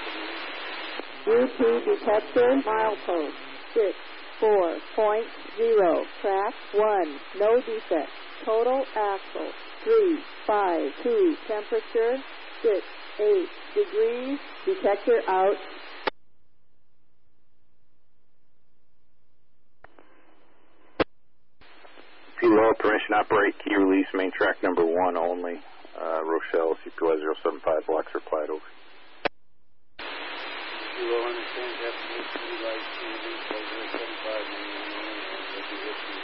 U2 detector milepost 64.0. Track 1. No defect. Total axle 352. Temperature 68 degrees. Detector out. Lower permission operate, key release, main track number 1 only. Rochelle, CPY 075 blocks replied over. You will understand definition, like 075,